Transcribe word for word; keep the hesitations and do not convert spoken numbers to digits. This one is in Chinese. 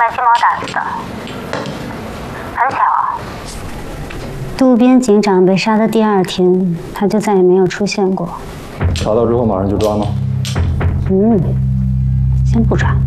卖金毛打死的。很巧， 渡边警长被杀的第二天，他就再也没有出现过。 查到之后马上就抓吗？ 嗯，先不抓。